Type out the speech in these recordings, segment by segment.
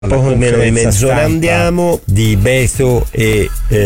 Poco meno di mezz'ora andiamo di Beto e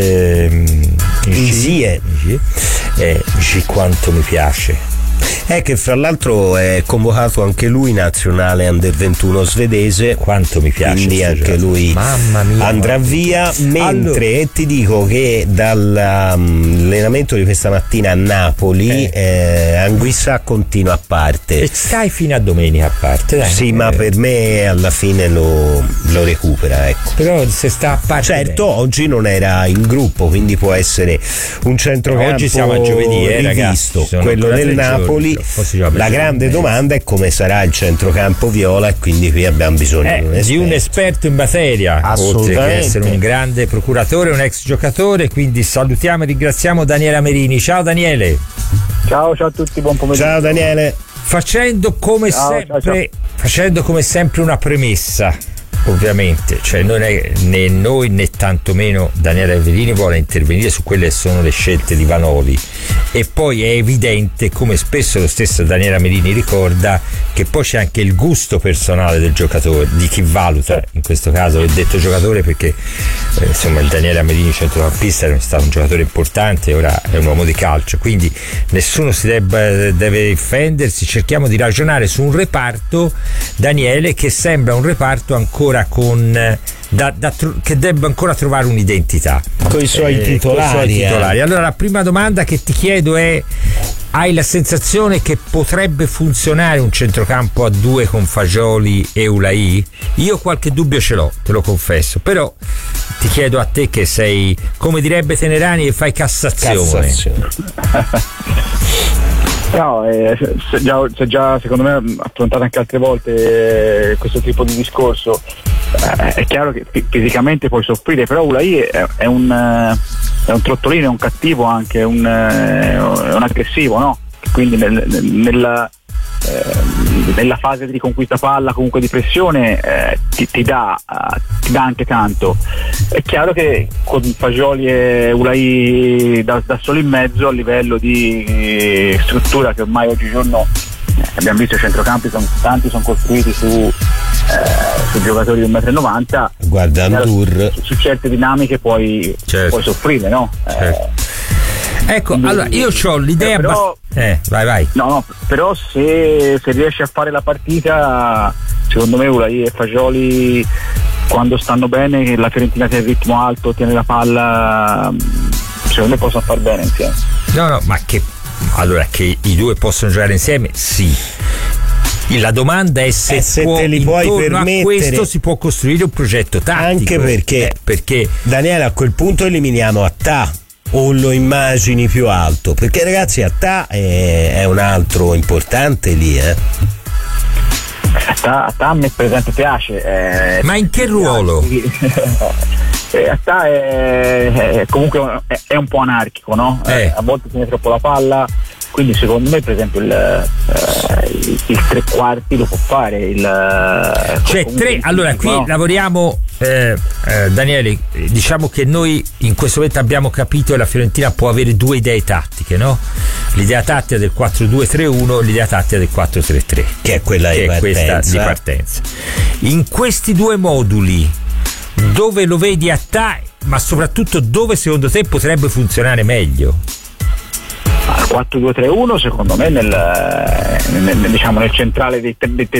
Isie. Quanto mi piace. È che fra l'altro è convocato anche lui nazionale under 21 svedese. Quanto mi piace, quindi anche lui, mamma mia, andrà via. Mentre allora, ti dico che dall'allenamento di questa mattina a Napoli Anguissa continua a parte e stai fino a domenica a parte, dai. Sì, ma per me alla fine lo recupera, ecco. Però se sta a parte, certo, oggi non era in gruppo, quindi può essere un centrocampo. Oggi siamo a giovedì, rivisto, ragazzi, quello del Napoli. La grande domanda è come sarà il centrocampo viola, e quindi qui abbiamo bisogno di un esperto in materia, oltre che essere un grande procuratore, un ex giocatore. Quindi salutiamo e ringraziamo Daniele Amerini. Ciao Daniele. Ciao a tutti, buon pomeriggio. Ciao Daniele. Facendo come sempre una premessa, ovviamente, cioè non è né noi né tantomeno Daniele Averini vuole intervenire su quelle che sono le scelte di Vanoli, e poi è evidente, come spesso lo stesso Daniele Amerini ricorda, che poi c'è anche il gusto personale del giocatore, di chi valuta, in questo caso ho detto giocatore perché insomma il Daniele Amerini centrocampista è stato un giocatore importante, ora è un uomo di calcio, quindi nessuno deve difendersi. Cerchiamo di ragionare su un reparto, Daniele, che sembra un reparto ancora che debba ancora trovare un'identità con i suoi titolari. Allora la prima domanda che ti chiedo è: hai la sensazione che potrebbe funzionare un centrocampo a due con Fagioli e Ulai? Io qualche dubbio ce l'ho, te lo confesso, però ti chiedo a te che sei, come direbbe Tenerani, e fai Cassazione. No, se già secondo me affrontato anche altre volte questo tipo di discorso. È chiaro che fisicamente puoi soffrire, però Ulai è un trottolino, è un cattivo anche, è un aggressivo, no? Quindi nella fase di conquista palla, comunque di pressione, ti dà anche tanto. È chiaro che con Fagioli e Ulai da solo in mezzo, a livello di struttura, che ormai oggigiorno abbiamo visto i centrocampi tanti sono costruiti su giocatori di 1,90 m. Guarda Ndur, su certe dinamiche puoi soffrire, no? Ecco, allora io ho l'idea, però, vai. No, però se riesci a fare la partita, secondo me Ulai e Fagioli, quando stanno bene, che la Fiorentina tiene il ritmo alto, tiene la palla, secondo me possono far bene insieme. No, ma che i due possono giocare insieme, sì. La domanda è se te li puoi permettere. A questo si può costruire un progetto tattico. Anche perché Daniele, a quel punto eliminiamo Attà, o lo immagini più alto? Perché ragazzi, Attà è un altro importante lì, Attà a me per esempio piace. Ma in che ruolo? Attà è comunque è un po' anarchico, no? A volte tiene troppo la palla, quindi secondo me per esempio il tre quarti lo può fare, allora qui lavoriamo, Daniele, diciamo che noi in questo momento abbiamo capito che la Fiorentina può avere due idee tattiche, no? L'idea tattica del 4-2-3-1, l'idea tattica del 4-3-3, che è quella questa di partenza. In questi due moduli, dove lo vedi a te, ma soprattutto dove secondo te potrebbe funzionare meglio? Al 4-2-3-1 secondo me nel centrale delle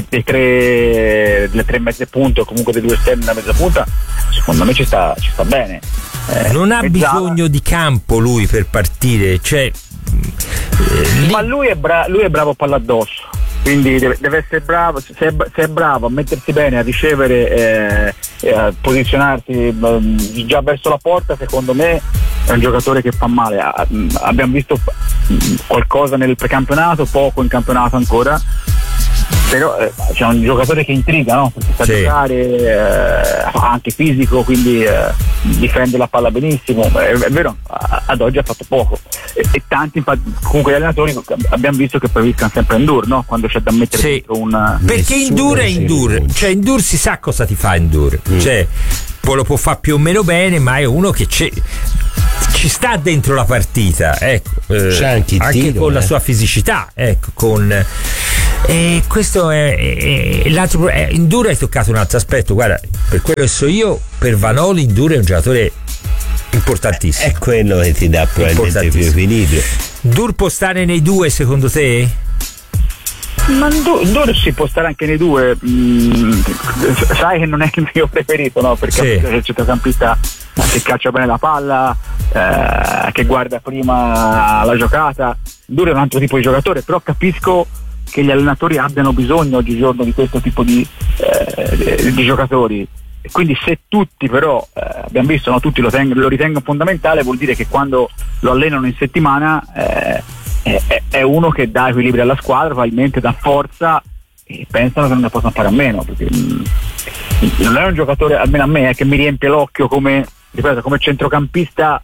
tre mezze punte, o comunque dei due esterni e una mezza punta, secondo me ci sta bene. Non ha bisogno di campo lui per partire, cioè ma lui è bravo palla addosso, quindi deve essere bravo, se è bravo a mettersi bene, a ricevere, a posizionarsi già verso la porta, secondo me è un giocatore che fa male. Abbiamo visto qualcosa nel precampionato, poco in campionato ancora, però c'è un giocatore che intriga, no? Perché sa giocare, anche fisico, quindi difende la palla benissimo. È vero, ad oggi ha fatto poco, e tanti comunque gli allenatori abbiamo visto che preferiscono sempre Ndur, no? Quando c'è da mettere dentro perché Ndur è Ndur, cioè Ndur si sa cosa ti fa Ndur, cioè poi lo può fare più o meno bene, ma è uno che ci sta dentro la partita, ecco, c'è anche con la sua fisicità, ecco, E questo è l'altro. In Duro hai toccato un altro aspetto. Guarda, per quello che so io, per Vanoli in Duro è un giocatore importantissimo. È quello che ti dà probabilmente più equilibrio. Dur può stare nei due secondo te? Ma Duro si può stare anche nei due. Sai che non è il mio preferito, no? Perché è il centrocampista che calcia bene la palla, che guarda prima la giocata. Duro è un altro tipo di giocatore, però capisco che gli allenatori abbiano bisogno oggigiorno di questo tipo di giocatori. E quindi se tutti però abbiamo visto, no, tutti lo ritengono fondamentale, vuol dire che quando lo allenano in settimana è uno che dà equilibrio alla squadra, probabilmente dà forza, e pensano che non ne possono fare a meno, perché non è un giocatore, almeno a me, che mi riempie l'occhio come centrocampista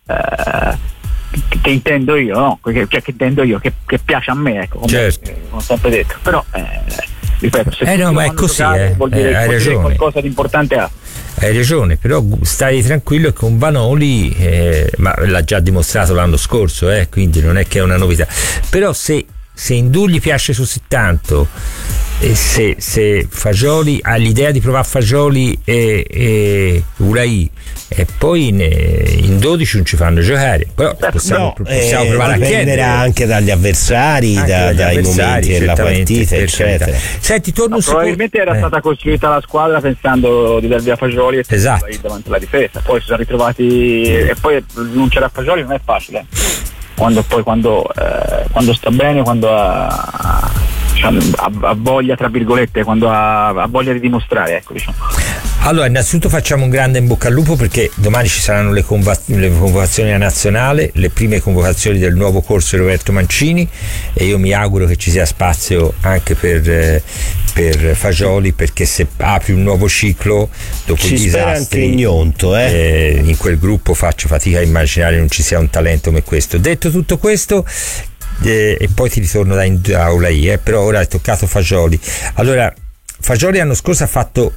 che intendo io, no? Che intendo io, che piace a me, ecco, come ho sempre detto. Però ripeto, se ma è così, vuol dire, hai ragione, dire qualcosa di importante ha. Hai ragione, però stai tranquillo, che con Vanoli ma l'ha già dimostrato l'anno scorso, quindi non è che è una novità. Però se in Dur gli piace così tanto, e se Fagioli ha l'idea di provare Fagioli e Ulai, e poi in 12 non ci fanno giocare, però possiamo provare a chiedere anche dagli avversari, dai momenti della partita, eccetera. Senti, torno probabilmente era stata costruita la squadra pensando di dar via Fagioli e davanti alla difesa, poi si sono ritrovati, e poi rinunciare a Fagioli non è facile, quando sta bene, quando ha voglia, tra virgolette, quando ha voglia di dimostrare, ecco, diciamo. Allora, innanzitutto facciamo un grande in bocca al lupo, perché domani ci saranno le convocazioni a nazionale, le prime convocazioni del nuovo corso di Roberto Mancini, e io mi auguro che ci sia spazio anche per Fagioli, perché se apri un nuovo ciclo dopo i disastri in quel gruppo, faccio fatica a immaginare non ci sia un talento come questo. Detto tutto questo, e poi ti ritorno da Ulai, però ora hai toccato Fagioli. Allora, Fagioli l'anno scorso ha fatto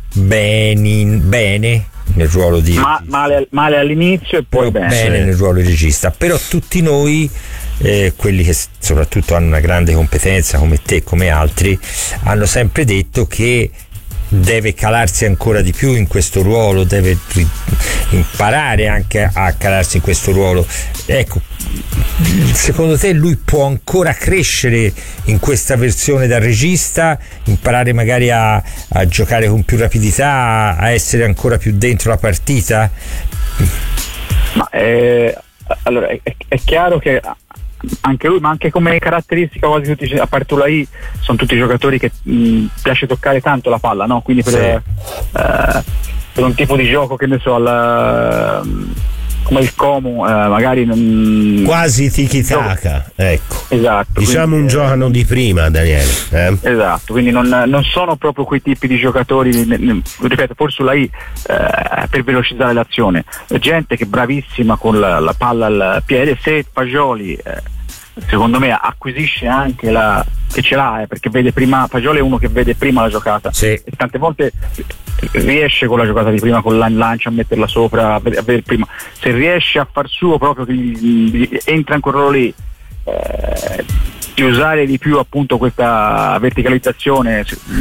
bene nel ruolo di male all'inizio e poi bene nel ruolo di regista, però tutti noi, quelli che soprattutto hanno una grande competenza come te, come altri, hanno sempre detto che deve calarsi ancora di più in questo ruolo, deve imparare anche a calarsi in questo ruolo. Ecco, secondo te lui può ancora crescere in questa versione da regista, imparare magari a giocare con più rapidità, a essere ancora più dentro la partita? Ma allora è chiaro che anche lui, ma anche come caratteristica quasi tutti, a parte Ulai, sono tutti giocatori che piace toccare tanto la palla, no? Quindi per un tipo di gioco, che ne so, come il Como, magari quasi tiki-taka, ecco. Esatto. Diciamo quindi, un giocano di prima, Daniele. Esatto, quindi non sono proprio quei tipi di giocatori, ripeto, forse Ulai per velocizzare l'azione. Gente che è bravissima con la palla al piede. Se Fagioli secondo me acquisisce anche che ce l'ha, perché vede prima, Fagioli è uno che vede prima la giocata, e tante volte riesce con la giocata di prima, con il lancio, a metterla sopra, a vedere prima. Se riesce a far suo proprio, che entra in quel ruolo lì, di usare di più appunto questa verticalizzazione,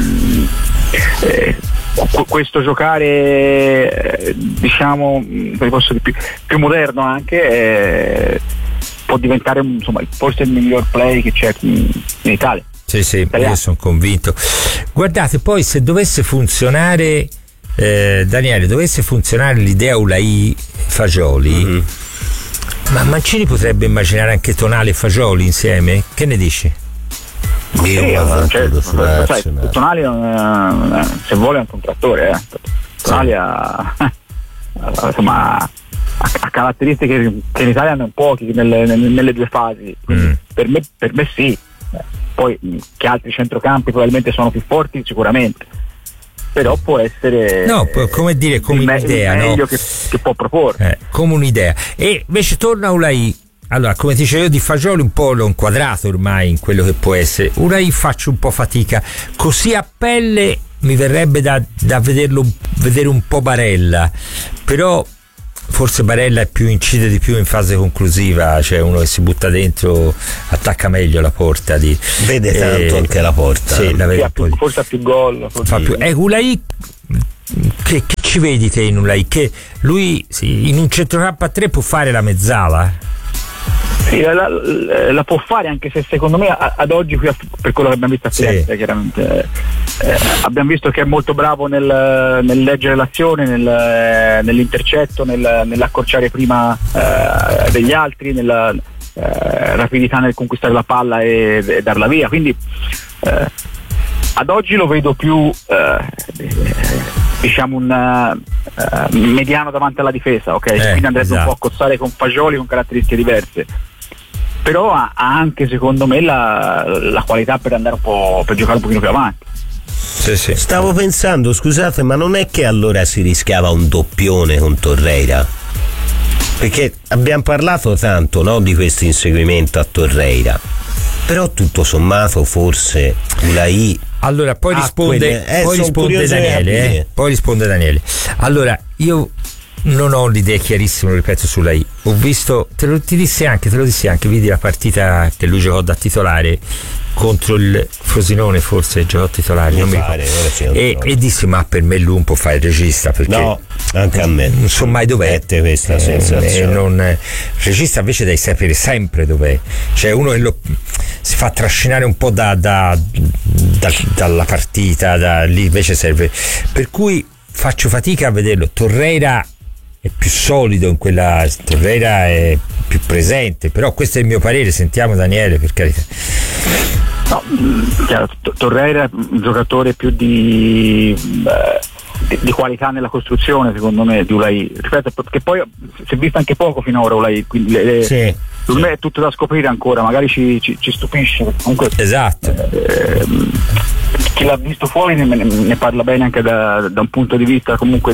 questo giocare diciamo più moderno anche, può diventare forse il miglior play che c'è in Italia. Sì, io sono convinto. Guardate, poi se dovesse funzionare, Daniele, dovesse funzionare l'idea Ulai Fagioli, ma Mancini potrebbe immaginare anche Tonali e Fagioli insieme? Che ne dici? Tonali se vuole è un contrattore, Tonali ha caratteristiche che in Italia hanno pochi nelle due fasi, per me sì. Poi che altri centrocampi probabilmente sono più forti, sicuramente, però può essere come dire, come un'idea, il meglio che può proporre, come un'idea. E invece torna a Ulai. Allora, come dicevo io, di Fagioli un po' l'ho inquadrato ormai in quello che può essere. Ulai faccio un po' fatica, così a pelle mi verrebbe da vedere un po' Barella, però forse Barella incide di più in fase conclusiva, cioè uno che si butta dentro attacca meglio la porta vede tanto anche la porta, sì, la vede forse ha più gol, fa più. Ulai, che ci vedi te in Ulai? Che lui in un centrocampo a 3 può fare la mezzala? Sì, la può fare, anche se secondo me ad oggi, per quello che abbiamo visto a Firenze, chiaramente abbiamo visto che è molto bravo nel leggere l'azione, nell'intercetto, nell'accorciare prima degli altri, nella rapidità nel conquistare la palla e darla via, quindi ad oggi lo vedo più diciamo un mediano davanti alla difesa, ok? Quindi andrebbe un po' a cozzare con Fagioli con caratteristiche diverse, però ha anche secondo me la qualità per andare per giocare un pochino più avanti. Sì. Stavo pensando, scusate, ma non è che allora si rischiava un doppione con Torreira? Perché abbiamo parlato tanto, no, di questo inseguimento a Torreira, però tutto sommato forse Ulai. Allora poi risponde Daniele, poi risponde Daniele. Allora io non ho l'idea chiarissima, lo ripeto, su Ulai. Ho visto, te lo dissi anche, vidi la partita che lui giocò da titolare contro il Frosinone, forse giocò titolare, non mi ricordo. E dissi, ma per me lui non può fare il regista, perché no, anche a me non so mai dov'è questa sensazione. Il regista invece devi sapere sempre dov'è, cioè uno che si fa trascinare un po' dalla partita, lì invece serve, per cui faccio fatica a vederlo. Torreira è più solido in quella, Torreira è più presente, però questo è il mio parere. Sentiamo Daniele, per carità. No, chiaro, Torreira è un giocatore più di qualità nella costruzione, secondo me, di Ulai, ripeto, perché poi si è visto anche poco finora Ulai, quindi per me è tutto da scoprire ancora, magari ci stupisce, comunque esatto. Chi l'ha visto fuori ne parla bene anche da un punto di vista comunque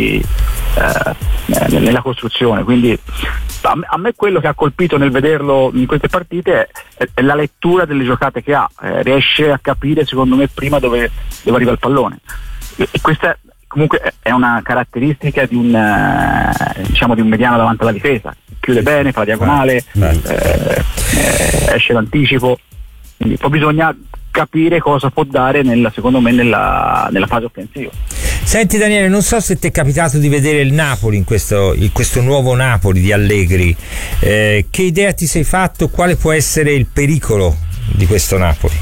nella costruzione, quindi a me quello che ha colpito nel vederlo in queste partite è la lettura delle giocate che ha, riesce a capire secondo me prima dove arriva il pallone, e questa comunque è una caratteristica di un mediano davanti alla difesa, chiude bene, fa la diagonale, esce l'anticipo, quindi poi bisogna capire cosa può dare secondo me nella fase offensiva. Senti Daniele, non so se ti è capitato di vedere il Napoli in questo nuovo Napoli di Allegri, che idea ti sei fatto? Quale può essere il pericolo di questo Napoli?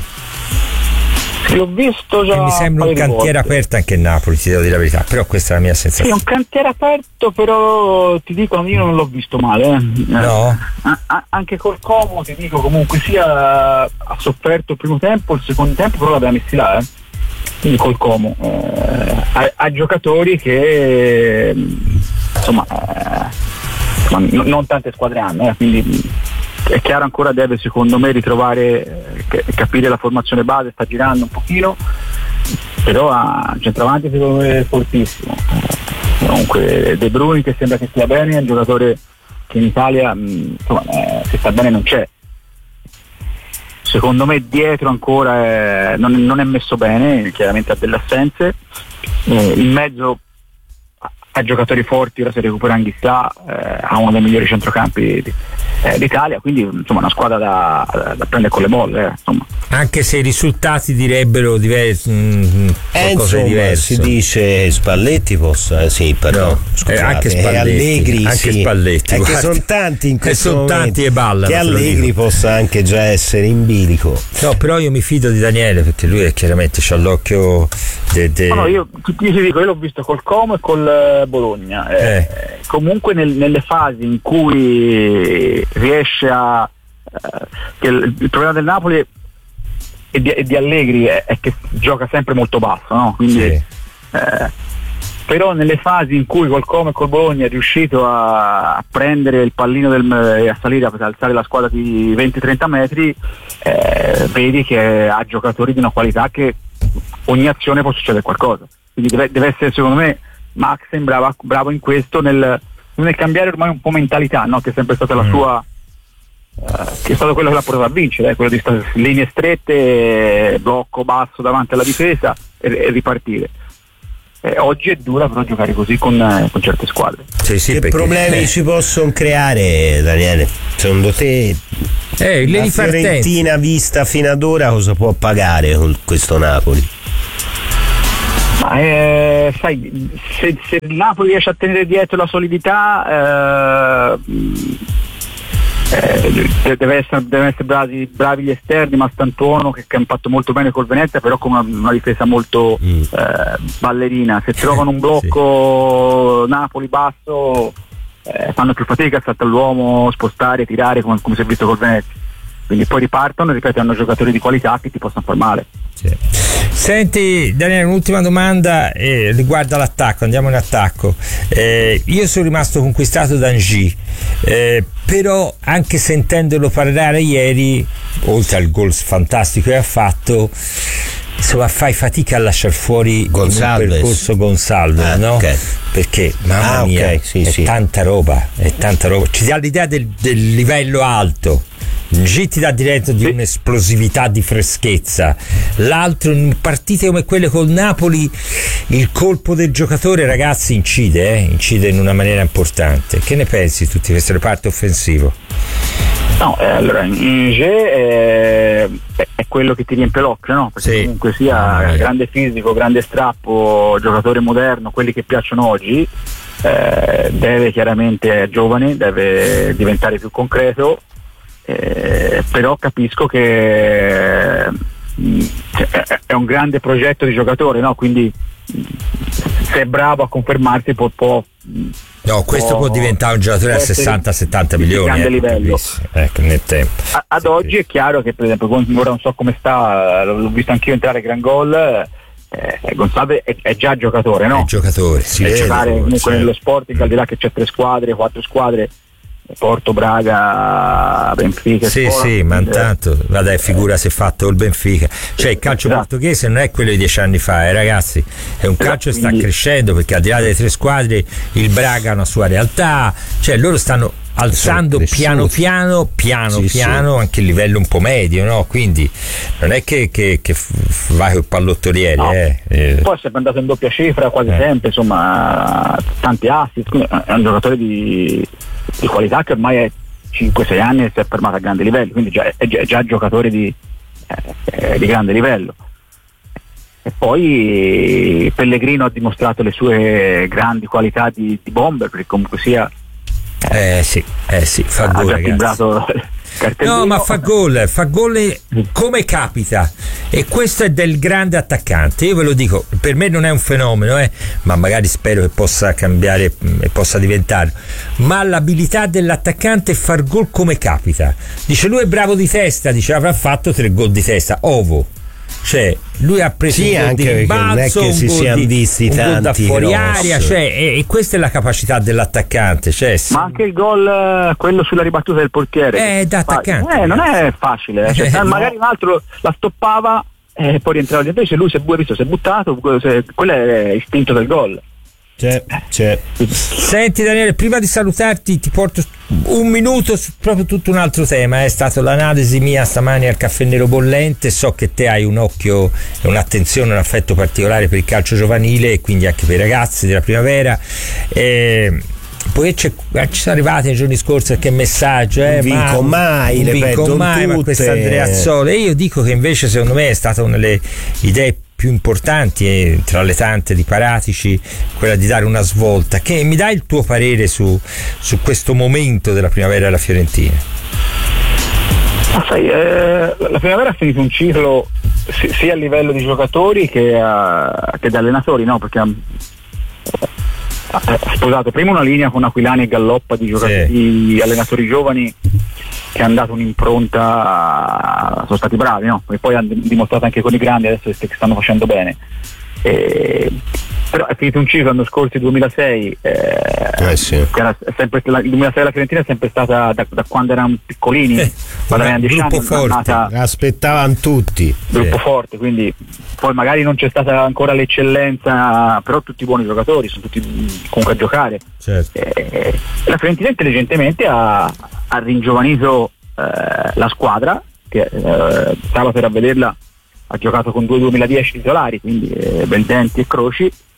L'ho visto già. E mi sembra un cantiere aperto anche il Napoli, ti devo dire la verità, però questa è la mia sensazione. Sì, un cantiere aperto, però ti dico, io non l'ho visto male. No? Anche col Como, ti dico, comunque sia, ha sofferto il primo tempo, il secondo tempo però l'abbiamo messi là, quindi col Como. Ha giocatori che insomma non tante squadre hanno, quindi è chiaro ancora deve secondo me ritrovare, capire la formazione base, sta girando un pochino, però ha centravanti secondo me fortissimo, comunque De Bruyne che sembra che stia bene, è un giocatore che in Italia insomma, se sta bene non c'è, secondo me dietro ancora non è messo bene, chiaramente ha delle assenze, in mezzo ha giocatori forti, ora si recupera Anghissà, ha uno dei migliori centrocampi d'Italia, quindi insomma una squadra da prendere con le molle, insomma. Anche se i risultati direbbero qualcosa di diverso. Si dice Spalletti possa, sì, però scusate, anche Spalletti, Allegri, anche sì, Spalletti, è che sono tanti in questo momento, tanti e ballano, che Allegri possa anche già essere in bilico. No, però io mi fido di Daniele, perché lui è chiaramente c'ha l'occhio No, io ti dico, io l'ho visto col Como e col Bologna, comunque nelle fasi in cui riesce che il problema del Napoli e di Allegri è che gioca sempre molto basso, no? Quindi però nelle fasi in cui col Como e col Bologna è riuscito a prendere il pallino e a salire, a alzare la squadra di 20-30 metri, vedi che ha giocatori di una qualità che ogni azione può succedere qualcosa, quindi deve essere secondo me Maxen bravo in questo, nel cambiare ormai un po' mentalità, no? Che è sempre stata la sua, che è stato quello che l'ha portato a vincere, quello di stare linee strette, blocco basso davanti alla difesa e ripartire. oggi è dura però giocare così con certe squadre. Sì, che problemi ci possono creare, Daniele? Secondo te la Fiorentina vista fino ad ora cosa può pagare con questo Napoli? Sai, se il Napoli riesce a tenere dietro la solidità, deve essere bravi gli esterni, ma Stantuono che ha fatto molto bene col Venezia, però con una difesa molto ballerina. Se trovano un blocco Napoli basso, fanno più fatica a stare all'uomo, spostare, tirare come si è visto col Venezia. Quindi poi ripartono, ripeto, hanno giocatori di qualità che ti possono far male. Sì. Senti Daniele, un'ultima domanda riguarda l'attacco, andiamo in attacco. Io sono rimasto conquistato da N'Jie, però anche sentendolo parlare ieri, oltre al gol fantastico che ha fatto, insomma fai fatica a lasciare fuori Gonçalves. Il percorso Gonçalves, no? Okay. Perché mamma mia, sì. Tanta roba, ci dà l'idea del livello alto. N'Jie ti dà diretto di un'esplosività, di freschezza. L'altro, in partite come quelle col Napoli, il colpo del giocatore, ragazzi, incide in una maniera importante. Che ne pensi tu di questo reparto offensivo? No, allora N'Jie è quello che ti riempie l'occhio, no? Perché comunque sia grande fisico, grande strappo, giocatore moderno, quelli che piacciono oggi. Deve chiaramente, è giovane, deve diventare più concreto. Però capisco che è un grande progetto di giocatore, no? Quindi se è bravo a confermarsi può diventare un giocatore a 60-70 milioni grande livello. Nel tempo. Ad oggi è chiaro che per esempio ora non so come sta, l'ho visto anch'io entrare gran gol. Gonçalves è già giocatore, no? È giocatore, giocare comunque nello Sporting, al di là che c'è 4 squadre, Porto, Braga, Benfica. Sì, ma intanto figura se fatto il Benfica. Cioè il calcio portoghese non è quello di 10 anni fa, ragazzi, è un calcio che sta crescendo, perché al di là delle 3 squadre il Braga ha una sua realtà, cioè loro stanno alzando piano piano anche il livello un po' medio, no? Quindi non è che vai col pallottoliere. Poi è sempre andato in doppia cifra quasi sempre, insomma, tanti assist, è un giocatore di qualità che ormai è 5-6 anni e si è fermato a grande livello, quindi è già giocatore di grande livello. E poi Pellegrino ha dimostrato le sue grandi qualità di bomber, perché comunque sia fa gol, ragazzi. No, ma fa gol come capita, e questo è del grande attaccante. Io ve lo dico, per me non è un fenomeno, ma magari spero che possa cambiare e possa diventare, ma l'abilità dell'attaccante è far gol come capita. Dice lui è bravo di testa, dice avrà fatto 3 gol di testa, cioè lui ha preso un gol di rimbalzo, non è che si siano visti tanti da fuori aria, e questa è la capacità dell'attaccante, ma anche il gol, quello sulla ribattuta del portiere, da attaccante non è facile, magari un altro la stoppava e poi rientrava dentro, invece lui si è buttato, quello è istinto del gol. C'è. Senti Daniele, prima di salutarti ti porto un minuto su proprio tutto un altro tema. È stata l'analisi mia stamani al Caffè Nero Bollente. So che te hai un occhio e un'attenzione, un affetto particolare per il calcio giovanile e quindi anche per i ragazzi della primavera. Poi ci sono arrivati nei giorni scorsi qualche messaggio, non vinco mai, ma questa Andreazzoli, e io dico che invece secondo me è stata una delle idee più importanti tra le tante di Paratici, quella di dare una svolta. Che mi dai il tuo parere su questo momento della primavera della Fiorentina? La primavera ha finito un ciclo sia a livello di giocatori che da allenatori, no? Perché ha sposato prima una linea con Aquilani e Galloppa di giocatori, di allenatori giovani, che hanno dato un'impronta, sono stati bravi, no? E poi hanno dimostrato anche con i grandi adesso che stanno facendo bene. Però è finito un ciclo l'anno scorso, il 2006, che era sempre, il 2006 la Fiorentina è sempre stata da quando erano piccolini, quando avevano 10 anni, forte, aspettavano tutti, gruppo forte, quindi poi magari non c'è stata ancora l'eccellenza, però tutti buoni giocatori, sono tutti comunque a giocare. La Fiorentina intelligentemente ha ringiovanito la squadra, che stava per a vederla, ha giocato con 2 2010 titolari, quindi Beldenti e Croci,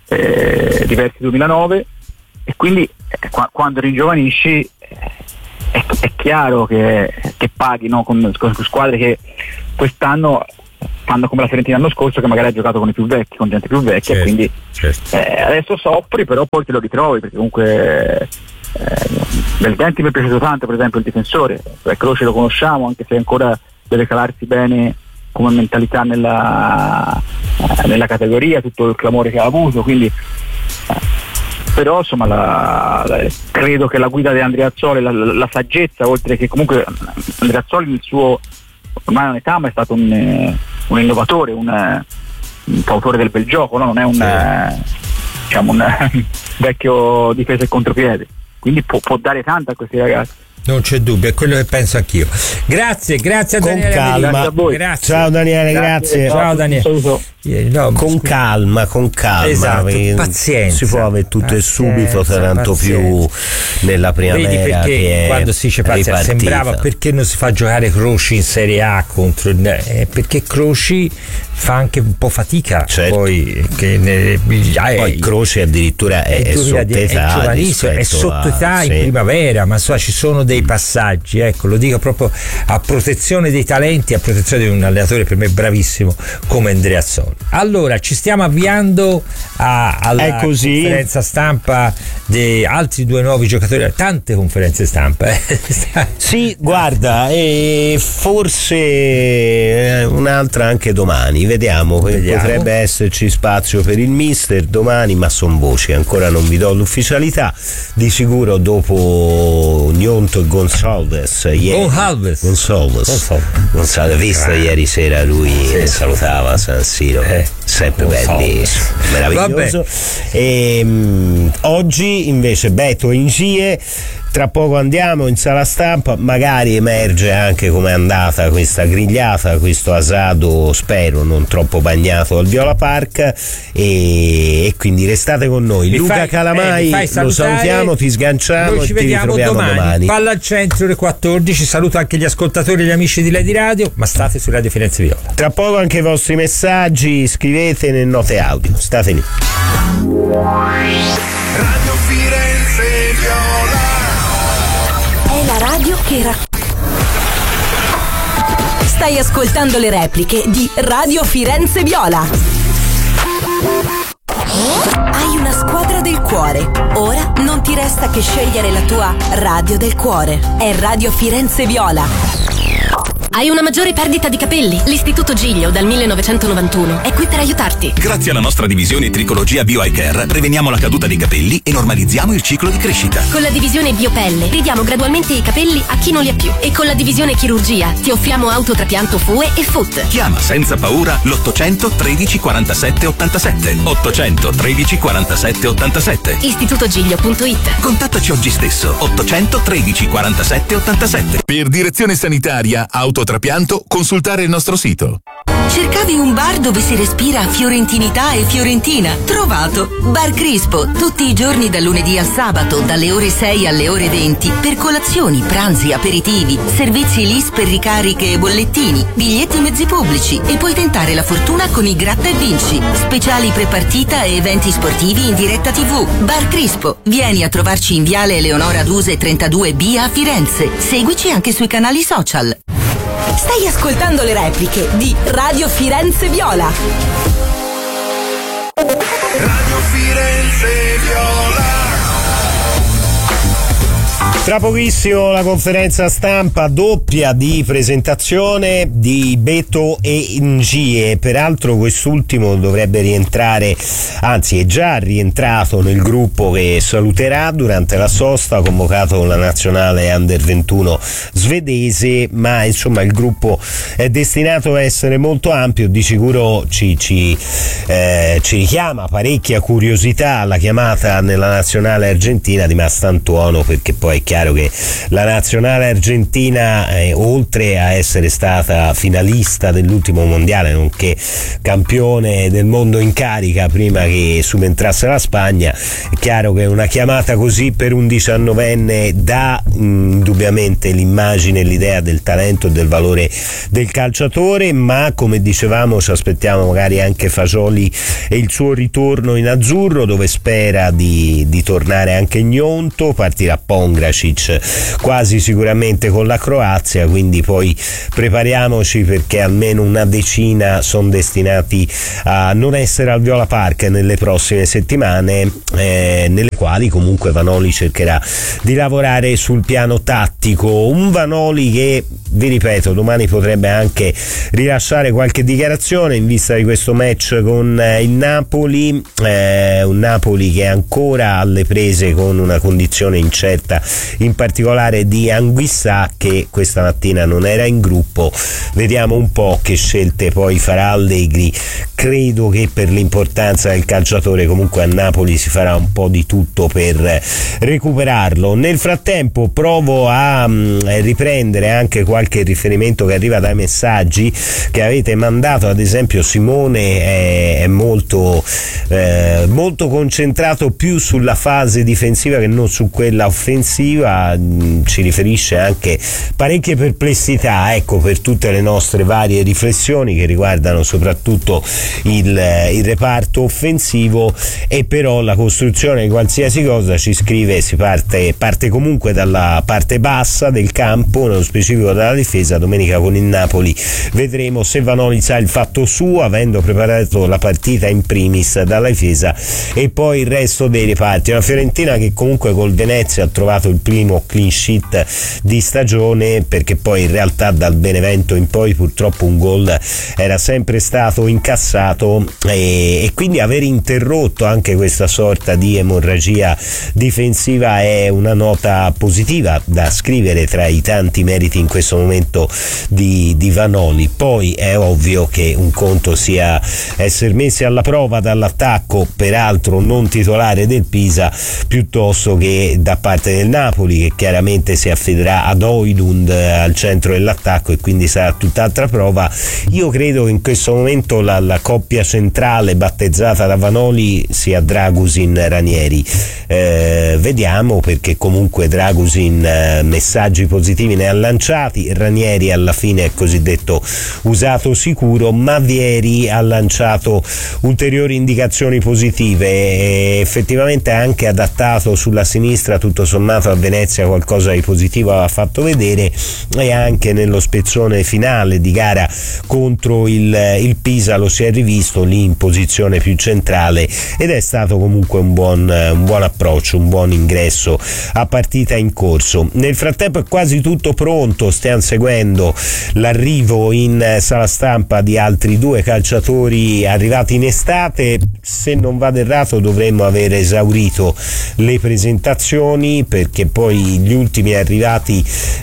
diversi 2009, e quindi quando ringiovanisci è chiaro che paghi, no? con squadre che quest'anno fanno come la Fiorentina l'anno scorso, che magari ha giocato con i più vecchi, con gente più vecchia, certo, quindi certo. Adesso soffri, però poi te lo ritrovi, perché comunque Belgenti mi è piaciuto tanto, per esempio il difensore, Croce lo conosciamo, anche se ancora deve calarsi bene come mentalità nella categoria, tutto il clamore che ha avuto, quindi però insomma credo che la guida di Andreazzoli, la saggezza, oltre che comunque Andreazzoli nel suo ormai non età, ma è stato un innovatore, un fautore del bel gioco, no? Non è diciamo un vecchio difesa e contropiede, quindi può dare tanto a questi ragazzi. Non c'è dubbio, è quello che penso anch'io. Grazie a con Daniele. calma. Grazie a voi. Grazie. Ciao Daniele, grazie. Ciao Daniele. No, con calma, esatto, pazienza, si può avere tutto e subito, tanto più nella primavera. Vedi perché che quando si dice pazienza sembrava perché non si fa giocare Croci in Serie A contro perché Croci fa anche un po' fatica, certo. Poi Croci addirittura è sotto età, è sotto età in primavera, ma ci sono dei passaggi, ecco, lo dico proprio a protezione dei talenti, a protezione di un allenatore per me bravissimo come Andreazzoli. Allora ci stiamo avviando alla conferenza stampa di altri due nuovi giocatori, tante conferenze stampa. Sì, guarda, forse un'altra anche domani, vediamo. Potrebbe esserci spazio per il mister domani, ma son voci, ancora non vi do l'ufficialità. Di sicuro dopo Gnonto e Gonçalves visto ieri sera lui salutava San Siro, sempre belli, meraviglioso. Oggi invece Beto in GIE. Tra poco andiamo in sala stampa, magari emerge anche com'è andata questa grigliata, questo asado, spero non troppo bagnato al Viola Park, e quindi restate con noi. Luca Calamai, lo salutiamo, ti sganciamo e ti ritroviamo domani. Palla al centro alle 14, saluto anche gli ascoltatori e gli amici di Lady Radio, ma state su Radio Firenze Viola. Tra poco anche i vostri messaggi, scrivete nelle note audio, state lì. Radio Firenze Viola è la radio che Stai ascoltando le repliche di Radio Firenze Viola. Hai una squadra del cuore. Ora non ti resta che scegliere la tua radio del cuore. È Radio Firenze Viola. Hai una maggiore perdita di capelli? L'Istituto Giglio dal 1991 è qui per aiutarti. Grazie alla nostra divisione Tricologia Bio Eye Care preveniamo la caduta dei capelli e normalizziamo il ciclo di crescita. Con la divisione Biopelle ridiamo gradualmente i capelli a chi non li ha più. E con la divisione Chirurgia ti offriamo autotrapianto FUE e FUT. Chiama senza paura l'800 13 47 87. 800 13 47 87. istitutogiglio.it. Contattaci oggi stesso. 800 13 47 87. Per direzione sanitaria autotrapianto, consultare il nostro sito. Cercavi un bar dove si respira fiorentinità e fiorentina? Trovato! Bar Crispo, tutti i giorni dal lunedì al sabato, dalle ore 6 alle ore 20, per colazioni, pranzi, aperitivi, servizi LIS per ricariche e bollettini, biglietti mezzi pubblici, e puoi tentare la fortuna con i Gratta e Vinci, speciali prepartita e eventi sportivi in diretta TV. Bar Crispo, vieni a trovarci in Viale Eleonora Duse 32B a Firenze. Seguici anche sui canali social. Stai ascoltando le repliche di Radio Firenze Viola. Radio Firenze Viola. Tra pochissimo la conferenza stampa doppia di presentazione di Beto e Ngie. Peraltro quest'ultimo dovrebbe rientrare, anzi è già rientrato nel gruppo che saluterà durante la sosta, convocato con la nazionale Under 21 svedese, ma insomma il gruppo è destinato a essere molto ampio. Di sicuro ci richiama parecchia curiosità alla chiamata nella nazionale argentina di Mastantuono, perché poi è chiaro chiaro che la nazionale argentina, oltre a essere stata finalista dell'ultimo mondiale, nonché campione del mondo in carica prima che subentrasse la Spagna, è chiaro che una chiamata così per un 19enne dà indubbiamente l'immagine, l'idea del talento e del valore del calciatore, ma come dicevamo ci aspettiamo magari anche Fagioli e il suo ritorno in azzurro, dove spera di tornare anche Gnonto. Partirà Pongracic quasi sicuramente con la Croazia, quindi poi prepariamoci, perché almeno una decina sono destinati a non essere al Viola Park nelle prossime settimane, nelle quali comunque Vanoli cercherà di lavorare sul piano tattico. Un Vanoli che, vi ripeto, domani potrebbe anche rilasciare qualche dichiarazione in vista di questo match con il Napoli, un Napoli che è ancora alle prese con una condizione incerta, in particolare di Anguissà, che questa mattina non era in gruppo. Vediamo un po' che scelte poi farà Allegri. Credo che per l'importanza del calciatore comunque a Napoli si farà un po' di tutto per recuperarlo. Nel frattempo provo a riprendere anche qualche riferimento che arriva dai messaggi che avete mandato. Ad esempio Simone è molto concentrato più sulla fase difensiva che non su quella offensiva, ci riferisce anche parecchie perplessità, ecco, per tutte le nostre varie riflessioni che riguardano soprattutto il reparto offensivo. E però la costruzione di qualsiasi cosa, ci scrive, si parte comunque dalla parte bassa del campo, nello specifico dalla difesa. Domenica con il Napoli vedremo se Vanoli sa il fatto suo, avendo preparato la partita in primis dalla difesa e poi il resto dei reparti. Una Fiorentina che comunque col Venezia ha trovato il primo clean sheet di stagione, perché poi in realtà dal Benevento in poi purtroppo un gol era sempre stato incassato, e quindi aver interrotto anche questa sorta di emorragia difensiva è una nota positiva da scrivere tra i tanti meriti in questo momento di Vanoli. Poi è ovvio che un conto sia essere messi alla prova dall'attacco, peraltro non titolare del Pisa, piuttosto che da parte del Napoli, che chiaramente si affiderà ad Højlund al centro dell'attacco, e quindi sarà tutt'altra prova. Io credo che in questo momento la coppia centrale battezzata da Vanoli sia Dragusin-Ranieri. Vediamo, perché comunque Dragusin messaggi positivi ne ha lanciati, Ranieri alla fine è cosiddetto usato sicuro, ma Vieri ha lanciato ulteriori indicazioni positive e effettivamente ha anche adattato sulla sinistra, tutto sommato a Venezia qualcosa di positivo aveva fatto vedere, e anche nello spezzone finale di gara contro il Pisa lo si è rivisto lì in posizione più centrale, ed è stato comunque un buon approccio, un buon ingresso a partita in corso. Nel frattempo è quasi tutto pronto, stiamo seguendo l'arrivo in sala stampa di altri due calciatori arrivati in estate. Se non vado errato dovremmo aver esaurito le presentazioni, perché poi gli ultimi arrivati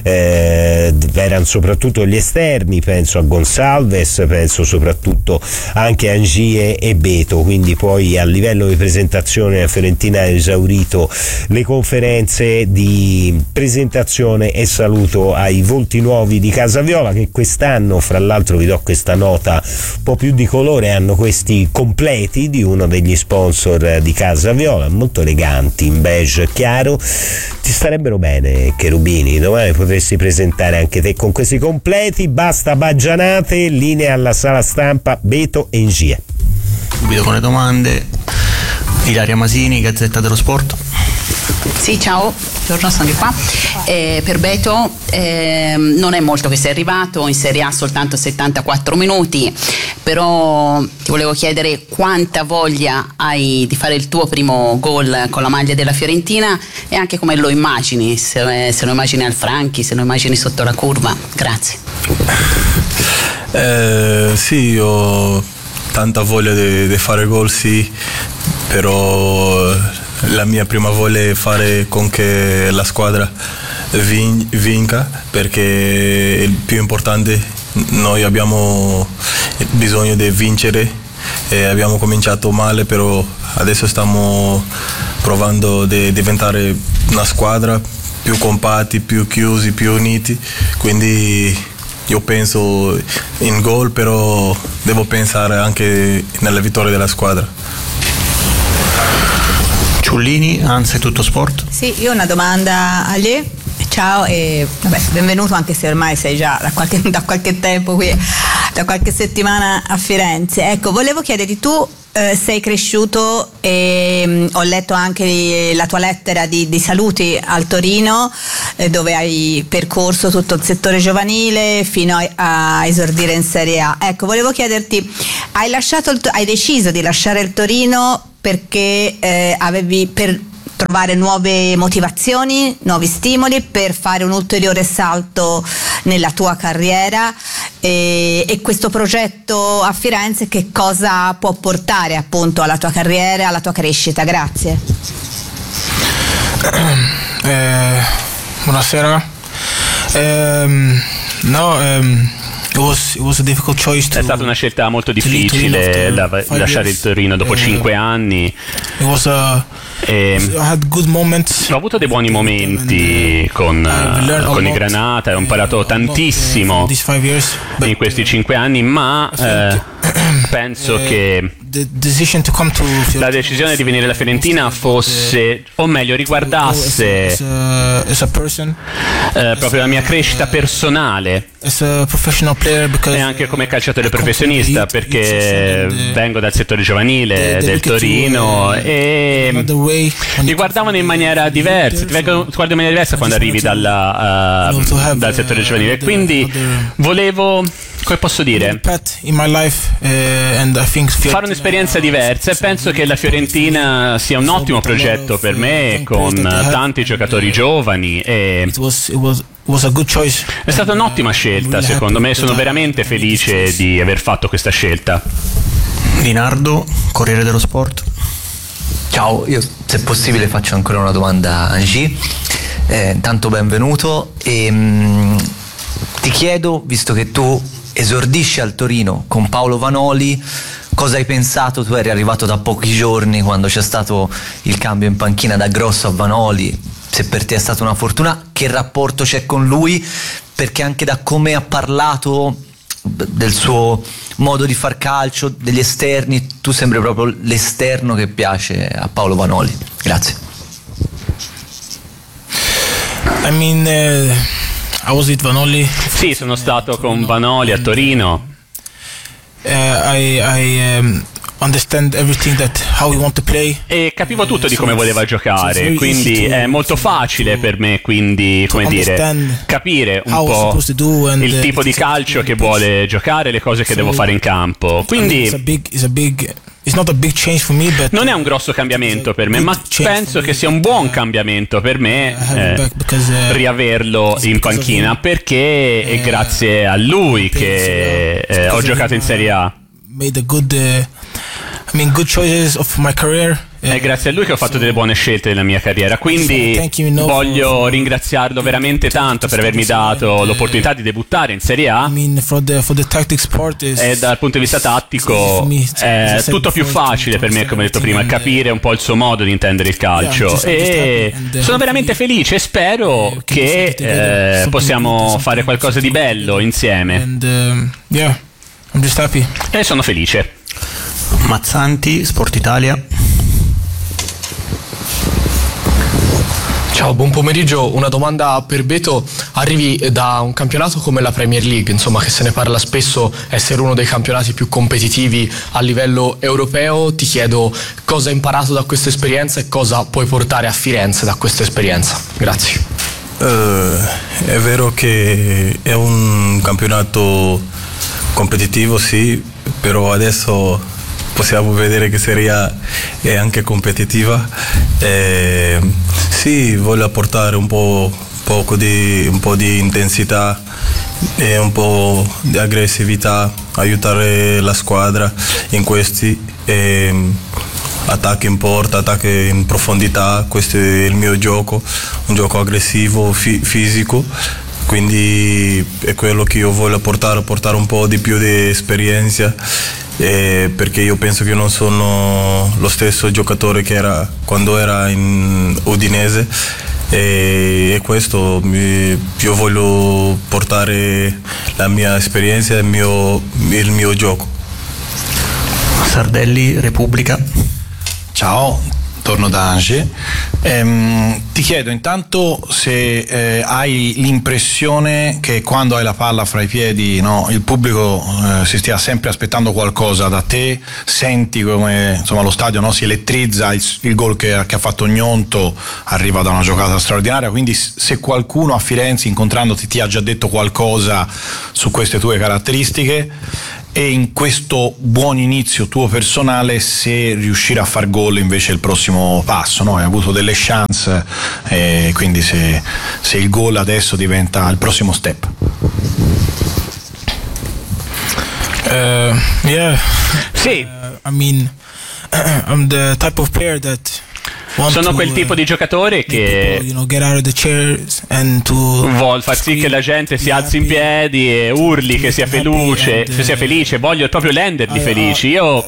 erano soprattutto gli esterni, penso a Gonçalves, penso soprattutto anche a Angie e Beto, quindi poi a livello di presentazione la Fiorentina ha esaurito le conferenze di presentazione e saluto ai volti nuovi di Casa Viola, che quest'anno, fra l'altro vi do questa nota un po' più di colore, hanno questi completi di uno degli sponsor di Casa Viola, molto eleganti, in beige chiaro. Ti starebbero bene, Cherubini, domani potresti presentare anche te con questi completi. Basta baggianate, linea alla sala stampa Beto e Ngie. Subito con le domande. Ilaria Masini, Gazzetta dello Sport. Sì, ciao, buongiorno, sono di qua. Per Beto non è molto che sei arrivato, in Serie A soltanto 74 minuti, però ti volevo chiedere quanta voglia hai di fare il tuo primo gol con la maglia della Fiorentina, e anche come lo immagini, se lo immagini al Franchi, se lo immagini sotto la curva. Grazie. Sì, ho tanta voglia di fare gol, sì, però la mia prima voglia è fare con che la squadra vinca, perché il più importante, noi abbiamo bisogno di vincere e abbiamo cominciato male, però adesso stiamo provando a diventare una squadra più compatti, più chiusi, più uniti, quindi io penso in gol, però devo pensare anche nella vittoria della squadra. Ciullini, ANSA Tutto Sport. Sì, io ho una domanda a lei. Ciao e benvenuto, anche se ormai sei già da qualche tempo qui, da qualche settimana a Firenze. Ecco, volevo chiederti, tu sei cresciuto e ho letto anche la tua lettera di saluti al Torino, dove hai percorso tutto il settore giovanile fino a esordire in Serie A. Ecco, volevo chiederti, hai deciso di lasciare il Torino perché per trovare nuove motivazioni, nuovi stimoli per fare un ulteriore salto nella tua carriera, e questo progetto a Firenze che cosa può portare appunto alla tua carriera, alla tua crescita? Grazie. Buonasera. It was a difficult choice È stata una scelta molto difficile lasciare il Torino dopo 5 anni. I had good moments. Ho avuto dei buoni momenti con i Granata, ho imparato tantissimo in questi 5 anni, ma penso che la decisione di venire alla Fiorentina fosse, o meglio riguardasse proprio la mia crescita personale e anche come calciatore professionista, perché vengo dal settore giovanile del Torino e mi guardavano in maniera diversa, ti guardo in maniera diversa quando arrivi dal settore giovanile, quindi volevo, come posso dire, fare un'esperienza diversa, e penso che la Fiorentina sia un ottimo progetto per me, con tanti giocatori giovani, e è stata un'ottima scelta secondo me. Sono veramente felice di aver fatto questa scelta. Linardo, Corriere dello Sport. Ciao, io se possibile faccio ancora una domanda a Angie. Intanto benvenuto, e ti chiedo, visto che tu esordisci al Torino con Paolo Vanoli, cosa hai pensato? Tu eri arrivato da pochi giorni quando c'è stato il cambio in panchina da Grosso a Vanoli, se per te è stata una fortuna, che rapporto c'è con lui? Perché anche da come ha parlato del suo modo di far calcio, degli esterni, tu sembri proprio l'esterno che piace a Paolo Vanoli. Grazie. I was with Vanoli. Sì, sono stato con Vanoli a Torino. Understand everything that how we want to play. E capivo tutto di come voleva giocare, quindi è molto facile per me, quindi, come dire, capire un po' il tipo di calcio che vuole giocare, le cose che devo fare in campo. Quindi non è un grosso cambiamento per me, ma penso che sia un buon cambiamento per me riaverlo in panchina, perché è grazie a lui che ho giocato in Serie A. Good choices of my career. È grazie a lui che ho fatto delle buone scelte nella mia carriera, quindi voglio ringraziarlo veramente tanto per avermi dato l'opportunità di debuttare in Serie A. E dal punto di vista tattico è tutto più facile per me, come ho detto prima, capire un po' il suo modo di intendere il calcio, e sono veramente felice e spero che possiamo fare qualcosa di bello insieme. E sono felice. Mazzanti, Sport Italia. Ciao, buon pomeriggio. Una domanda per Beto. Arrivi da un campionato come la Premier League, insomma, che se ne parla spesso essere uno dei campionati più competitivi a livello europeo. Ti chiedo cosa hai imparato da questa esperienza e cosa puoi portare a Firenze da questa esperienza. Grazie. È vero che è un campionato competitivo, sì, però adesso possiamo vedere che Serie A è anche competitiva. Sì, voglio portare un po' di intensità e un po' di aggressività, aiutare la squadra in questi attacchi in porta, attacchi in profondità. Questo è il mio gioco, un gioco aggressivo, fisico. Quindi è quello che io voglio portare un po' di più di esperienza, perché io penso che non sono lo stesso giocatore che era quando era in Udinese, e questo io voglio portare la mia esperienza e il mio gioco. Sardelli, Repubblica. Ciao, torno da Angers. Ti chiedo intanto se hai l'impressione che quando hai la palla fra i piedi, no, il pubblico si stia sempre aspettando qualcosa da te, senti come insomma lo stadio, no, si elettrizza, il gol che ha fatto Gnonto arriva da una giocata straordinaria, quindi se qualcuno a Firenze incontrandoti ti ha già detto qualcosa su queste tue caratteristiche. E in questo buon inizio tuo personale, se riuscire a far gol invece è il prossimo passo, no? Hai avuto delle chance, quindi se il gol adesso diventa il prossimo step. Yeah. Sì. I mean, I'm the type of player that sono quel tipo di giocatore che vuol far sì che la gente si alzi in piedi e urli, che sia felice, voglio proprio renderli felici. Io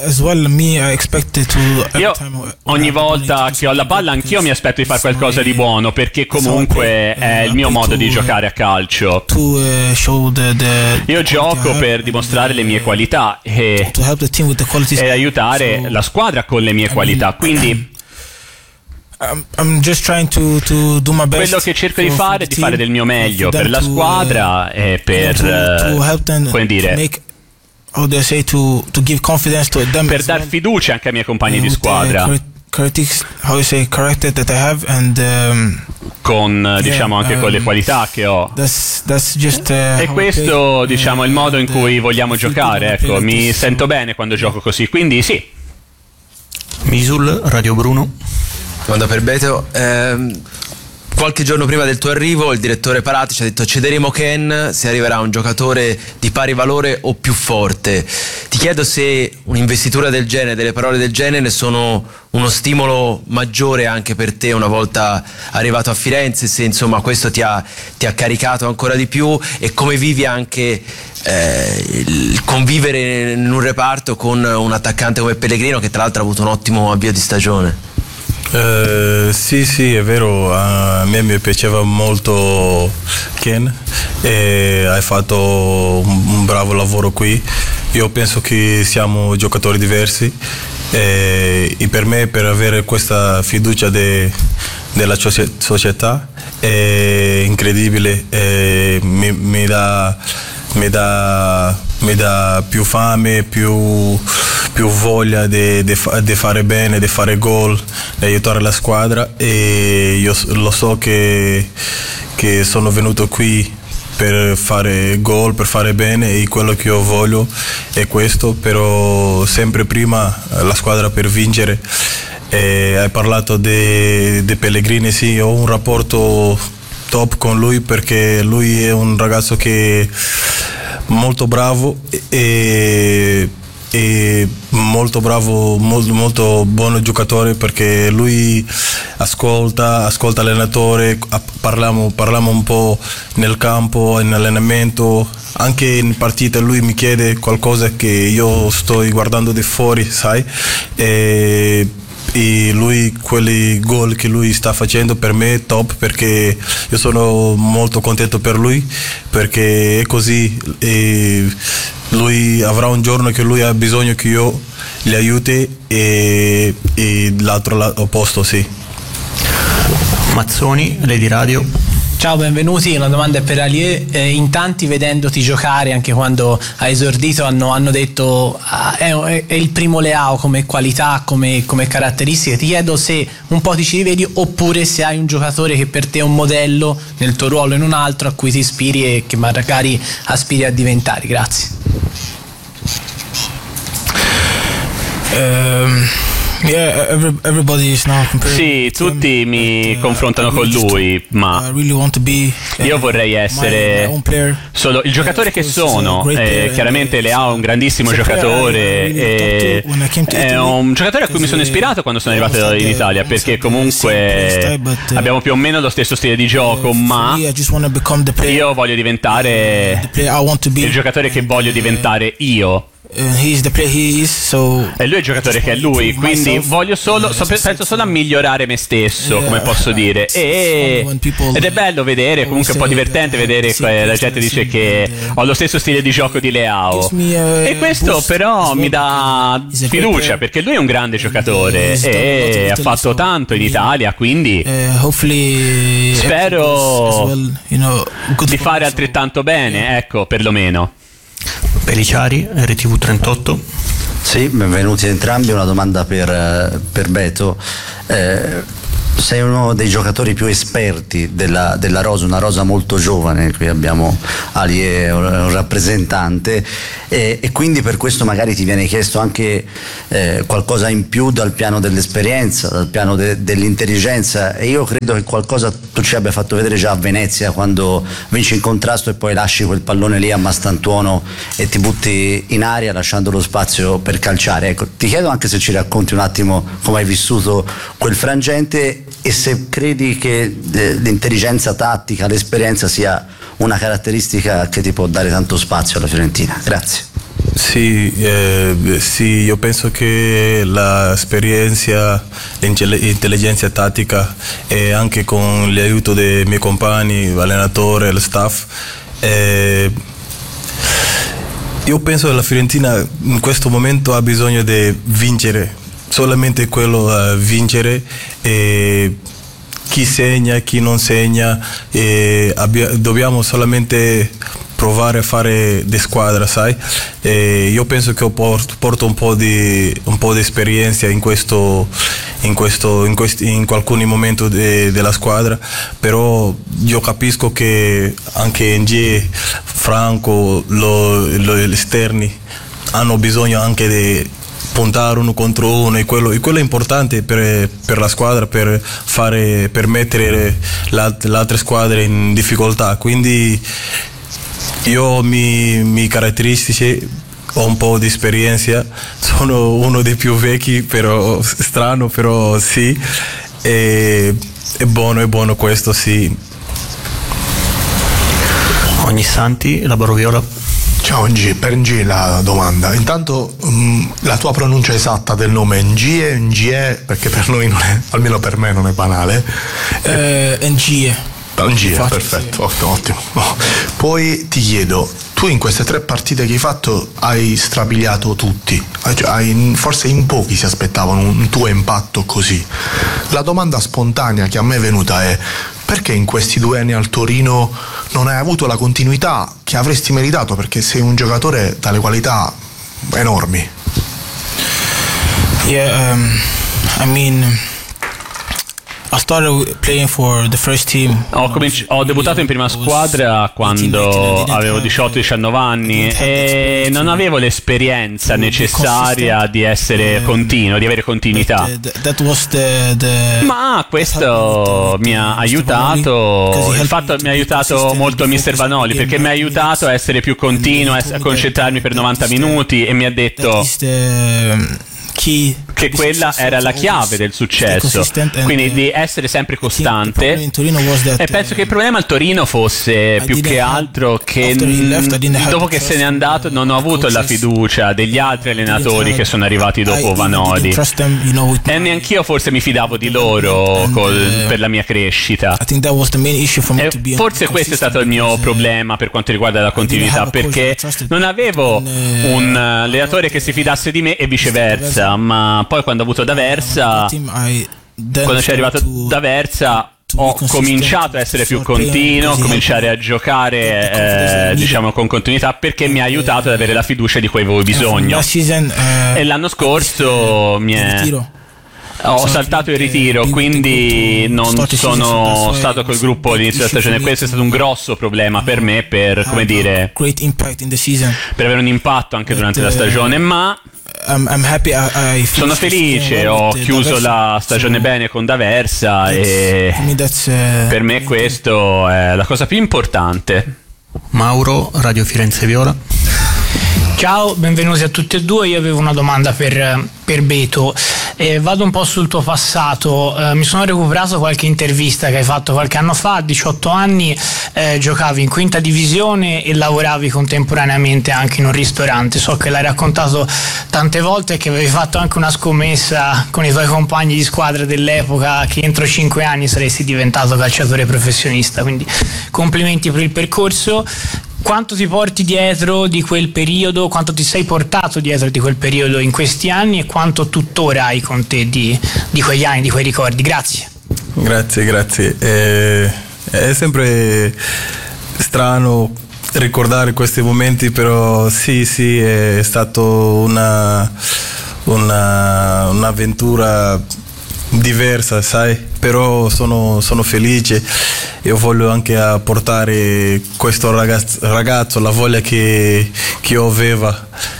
ogni volta che ho la palla anch'io mi aspetto di fare qualcosa di buono, perché comunque è il mio modo di giocare a calcio. Io gioco per dimostrare le mie qualità e aiutare la squadra con le mie qualità, quindi I'm just trying to do my best. Quello che cerco di fare è di fare del mio meglio per la squadra e per come dire, per dar fiducia anche ai miei compagni di squadra, con diciamo anche con le qualità che ho. E questo diciamo è il modo in cui vogliamo giocare, ecco, mi sento bene quando gioco così, quindi sì. Misul, Radio Bruno. Domanda per Beto. Qualche giorno prima del tuo arrivo il direttore Parati ci ha detto: cederemo Ken se arriverà un giocatore di pari valore o più forte. Ti chiedo se un'investitura del genere, delle parole del genere sono uno stimolo maggiore anche per te una volta arrivato a Firenze, se insomma questo ti ha caricato ancora di più, e come vivi anche il convivere in un reparto con un attaccante come Pellegrino, che tra l'altro ha avuto un ottimo avvio di stagione. Sì, è vero, a me mi piaceva molto Ken e hai fatto un bravo lavoro qui. Io penso che siamo giocatori diversi e per me, per avere questa fiducia della società è incredibile, mi dà più fame, più voglia di fare bene, di fare gol, di aiutare la squadra, e io lo so che sono venuto qui per fare gol, per fare bene, e quello che io voglio è questo, però sempre prima la squadra per vincere. Hai parlato di Pellegrini, sì, ho un rapporto top con lui perché lui è un ragazzo che è molto bravo e molto bravo, molto buono giocatore, perché lui ascolta l'allenatore, parliamo un po' nel campo, in allenamento, anche in partita lui mi chiede qualcosa che io sto guardando di fuori, sai, e lui, quelli gol che lui sta facendo per me è top, perché io sono molto contento per lui, perché è così, e lui avrà un giorno che lui ha bisogno che io gli aiuti, e l'altro opposto, sì. Mazzoni, Lady Radio. Ciao, benvenuti. Una domanda è per Alié. In tanti, vedendoti giocare anche quando hai esordito, hanno detto è il primo Leao come qualità, come caratteristiche. Ti chiedo se un po' ti ci rivedi, oppure se hai un giocatore che per te è un modello nel tuo ruolo e in un altro a cui ti ispiri e che magari aspiri a diventare. Grazie. Sì, tutti mi confrontano con lui, ma io vorrei essere solo il giocatore che sono. Chiaramente Leao è un grandissimo giocatore, è un giocatore a cui mi sono ispirato quando sono arrivato in Italia, perché comunque abbiamo più o meno lo stesso stile di gioco, ma io voglio diventare il giocatore che voglio diventare io. He's the player he is, so e lui è il giocatore che è lui, quindi voglio penso solo a migliorare me stesso, come posso dire, ed è bello vedere, comunque un po' divertente vedere la gente dice che ho lo stesso stile di gioco di Leao, e questo però mi dà fiducia, perché lui è un grande giocatore e ha fatto tanto in Italia, quindi spero di fare altrettanto bene, ecco, perlomeno. Peliciari, RTV 38. Sì, benvenuti entrambi. Una domanda per Beto. Sei uno dei giocatori più esperti della rosa, una rosa molto giovane, qui abbiamo Alié, un rappresentante, e quindi per questo magari ti viene chiesto anche qualcosa in più dal piano dell'esperienza, dal piano dell'intelligenza, e io credo che qualcosa tu ci abbia fatto vedere già a Venezia, quando vinci in contrasto e poi lasci quel pallone lì a Mastantuono e ti butti in aria lasciando lo spazio per calciare. Ecco, ti chiedo anche se ci racconti un attimo come hai vissuto quel frangente e se credi che l'intelligenza tattica, l'esperienza sia una caratteristica che ti può dare tanto spazio alla Fiorentina. Grazie. Sì, io penso che l'esperienza, l'intelligenza tattica e anche con l'aiuto dei miei compagni, l'allenatore, lo staff, io penso che la Fiorentina in questo momento ha bisogno di vincere, solamente quello vincere, e chi segna, chi non segna, dobbiamo solamente provare a fare di squadra, sai? Io penso che porto un po' di esperienza in alcuni momenti della squadra, però io capisco che anche NG, Franco, gli esterni hanno bisogno anche di puntare uno contro uno, e quello è importante per la squadra, per mettere le altre squadre in difficoltà. Quindi io mi caratteristici, ho un po' di esperienza, sono uno dei più vecchi, però strano, però sì, è buono questo, sì. Ognissanti, la Baroviola. Ciao Ng, per Ng la domanda. Intanto la tua pronuncia esatta del nome Ngie, perché per noi non è, almeno per me non è banale. Ngie, perfetto, sì. Ottimo. Poi ti chiedo, tu in queste 3 partite che hai fatto hai strabiliato tutti, forse in pochi si aspettavano un tuo impatto così. La domanda spontanea che a me è venuta è: perché in questi 2 anni al Torino non hai avuto la continuità che avresti meritato, perché sei un giocatore dalle qualità enormi? Yeah, I mean, I started playing for the first team. Ho debuttato in prima squadra quando avevo 18-19 anni e non avevo l'esperienza necessaria di essere continuo, di avere continuità. Ma questo mi ha aiutato, il fatto mi ha aiutato molto Mister Vanoli, perché mi ha aiutato a essere più continuo, a concentrarmi per 90 minuti, e mi ha detto che quella era la chiave del successo, quindi di essere sempre costante. E penso che il problema al Torino fosse più che altro che dopo che se n'è andato non ho avuto la fiducia degli altri allenatori che sono arrivati dopo Vanoli, e neanch'io forse mi fidavo di loro per la mia crescita, e forse questo è stato il mio problema per quanto riguarda la continuità, perché non avevo un allenatore che si fidasse di me e viceversa. Ma poi quando ho avuto D'Aversa, quando ci è arrivato D'Aversa, ho cominciato a essere più continuo, cominciare a giocare diciamo con continuità, perché mi ha aiutato ad avere la fiducia di cui avevo bisogno. E l'anno scorso ho saltato il ritiro, quindi non sono stato col gruppo all'inizio della stagione. Questo è stato un grosso problema per me, per, come dire, per avere un impatto anche durante la stagione, ma sono felice, ho chiuso la stagione bene con D'Aversa, e per me questo è la cosa più importante. Mauro, Radio Firenze Viola. Ciao, benvenuti a tutti e due. Io avevo una domanda per Beto. Vado un po' sul tuo passato, mi sono recuperato qualche intervista che hai fatto qualche anno fa. A 18 anni giocavi in quinta divisione e lavoravi contemporaneamente anche in un ristorante. So che l'hai raccontato tante volte e che avevi fatto anche una scommessa con i tuoi compagni di squadra dell'epoca che entro 5 anni saresti diventato calciatore professionista, quindi complimenti per il percorso. Quanto ti porti dietro di quel periodo, quanto ti sei portato dietro di quel periodo in questi anni e quanto tuttora hai con te di quegli anni, di quei ricordi? Grazie. Grazie. È sempre strano ricordare questi momenti, però sì, è stato un'avventura diversa, sai, però sono felice. Io voglio anche portare questo ragazzo la voglia che io avevo.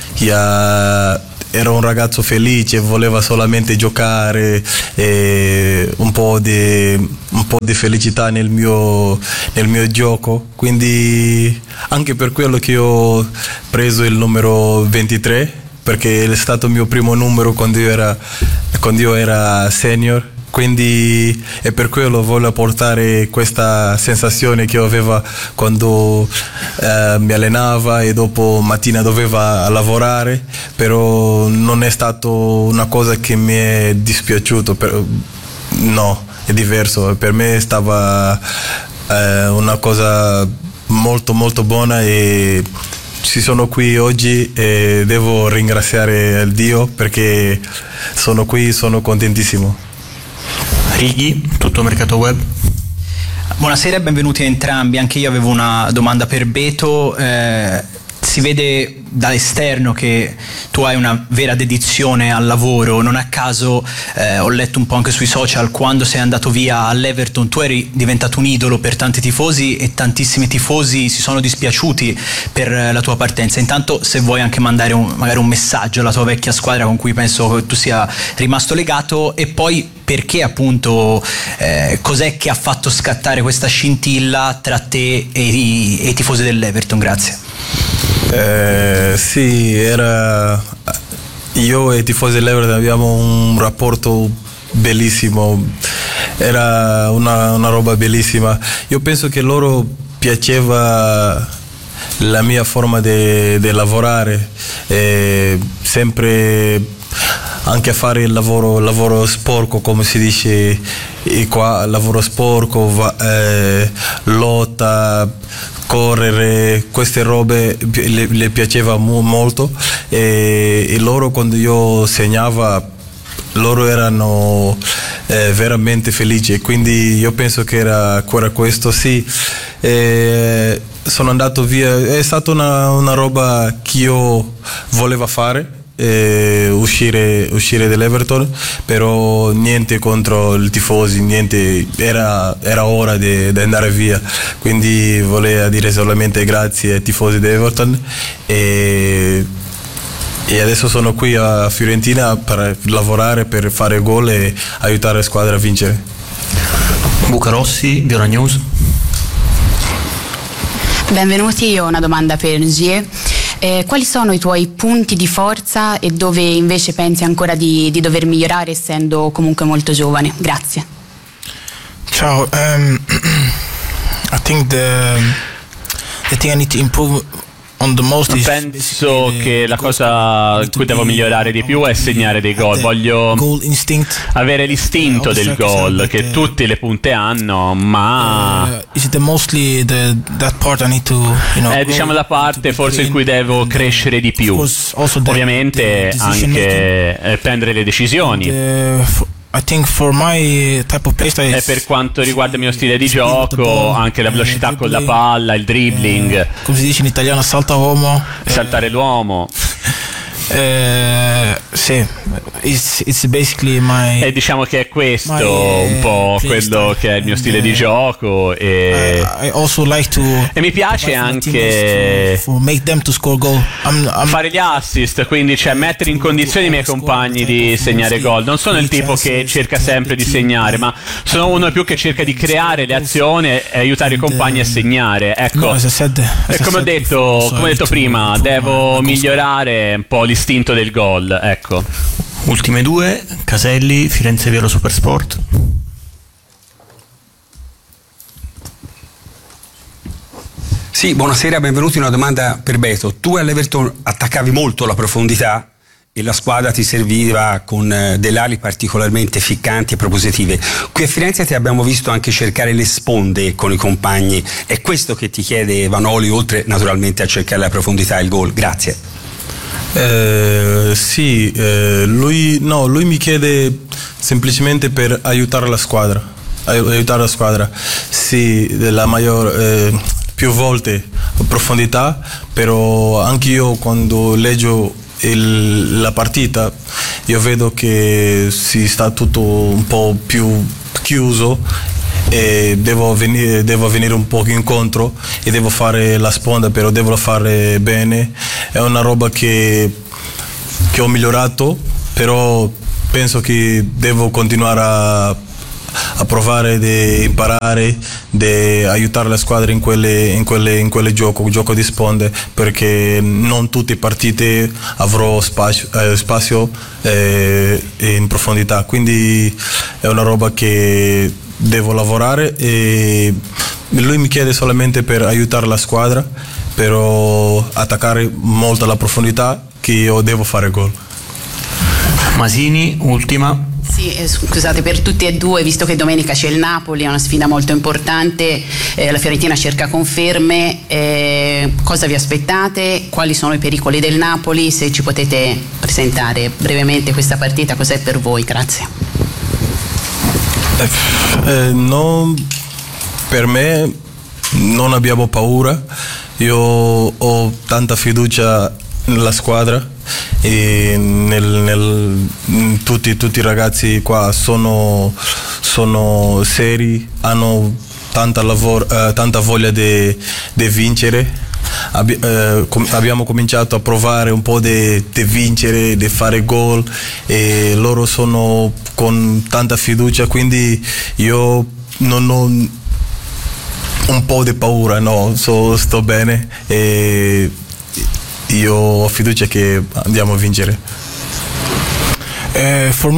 Era un ragazzo felice, voleva solamente giocare, un po' di felicità nel mio gioco, quindi anche per quello che ho preso il numero 23, perché è stato il mio primo numero quando io era senior. Quindi è per quello voglio portare questa sensazione che avevo quando mi allenava e dopo mattina doveva lavorare, però non è stato una cosa che mi è dispiaciuto, no, è diverso, per me stava una cosa molto molto buona e ci sono qui oggi e devo ringraziare il Dio perché sono qui, sono contentissimo. Righi, Tutto Mercato Web. Buonasera e benvenuti a entrambi. Anche io avevo una domanda per Beto. Si vede dall'esterno che tu hai una vera dedizione al lavoro. Non a caso ho letto un po' anche sui social, quando sei andato via all'Everton tu eri diventato un idolo per tanti tifosi e tantissimi tifosi si sono dispiaciuti per la tua partenza. Intanto, se vuoi anche mandare magari un messaggio alla tua vecchia squadra con cui penso che tu sia rimasto legato, e poi perché appunto cos'è che ha fatto scattare questa scintilla tra te e i tifosi dell'Everton? Grazie. Sì, io e i tifosi dell'Everton abbiamo un rapporto bellissimo, era una roba bellissima. Io penso che loro piaceva la mia forma di lavorare, sempre anche a fare il lavoro sporco, come si dice qua, lavoro sporco, lotta, correre, queste robe le piaceva molto e loro, quando io segnava, loro erano veramente felici, quindi io penso che era questo. Sì, sono andato via, è stata una roba che io volevo fare, uscire dall'Everton, però niente contro i tifosi, niente, era ora di andare via, quindi volevo dire solamente grazie ai tifosi dell'Everton e adesso sono qui a Fiorentina per lavorare, per fare gol e aiutare la squadra a vincere. Luca Rossi, Viola News. Benvenuti, io ho una domanda per Gie. Quali sono i tuoi punti di forza e dove invece pensi ancora di dover migliorare, essendo comunque molto giovane? Grazie. Ciao, I think the thing I need to improve on the most is penso che la cosa in cui devo migliorare di più è segnare dei gol. Voglio avere l'istinto del gol che tutte le punte hanno, ma è, diciamo, la parte forse in cui devo crescere di più. Ovviamente anche prendere le decisioni. I think for my type of play style e per quanto riguarda il mio stile di gioco, anche la velocità con la palla, il dribbling, come si dice in italiano, saltare l'uomo. Sì, it's basically my, e diciamo che è questo un po' quello che è il mio stile di gioco e I also like to e mi piace anche make them to score goal. Fare gli assist, quindi cioè mettere in condizioni i miei compagni di segnare gol. Non sono il tipo che cerca sempre di segnare, ma sono uno più che cerca di creare le azioni e aiutare i compagni a segnare. Ecco, e come ho detto prima, devo migliorare un po' l'istinto del gol, ecco. Ultime due, Caselli, Firenze Viola Supersport. Sì, buonasera, benvenuti. Una domanda per Beto. Tu all'Everton attaccavi molto la profondità e la squadra ti serviva con delle ali particolarmente ficcanti e propositive. Qui a Firenze ti abbiamo visto anche cercare le sponde con i compagni. È questo che ti chiede Vanoli, oltre naturalmente a cercare la profondità e il gol? Grazie. Sì, lui mi chiede semplicemente per aiutare la squadra. Sì, più volte profondità, però anche io quando leggo la partita io vedo che si sta tutto un po' più chiuso e devo venire un po' incontro e devo fare la sponda, però devo fare bene. È una roba che ho migliorato, però penso che devo continuare a provare di imparare, di aiutare la squadra in quelle gioco di sponde, perché non tutte le partite avrò spazio in profondità, quindi è una roba che devo lavorare e lui mi chiede solamente per aiutare la squadra, però attaccare molto la profondità che io devo fare gol. Masini, ultima. Sì, scusate, per tutti e due, visto che domenica c'è il Napoli, è una sfida molto importante, la Fiorentina cerca conferme, cosa vi aspettate? Quali sono i pericoli del Napoli? Se ci potete presentare brevemente questa partita, cos'è per voi? Grazie. Per me non abbiamo paura, io ho tanta fiducia nella squadra e tutti i ragazzi qua sono seri, hanno tanta voglia di vincere. Abbiamo cominciato a provare un po' di vincere, di fare gol e loro sono con tanta fiducia, quindi io non ho un po' di paura, no, sto bene e io ho fiducia che andiamo a vincere. Per